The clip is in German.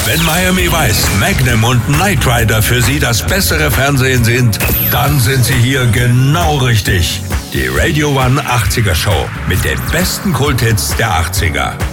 Wenn Miami Vice, Magnum und Knight Rider für Sie das bessere Fernsehen sind, dann sind Sie hier genau richtig. Die Radio One 80er Show mit den besten Kulthits der 80er.